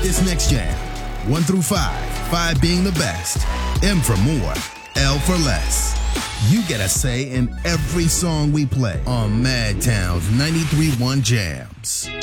this next jam. 1 through 5, 5 being the best, M for more, L for less. You get a say in every song we play on Madtown's 93.1 Jams.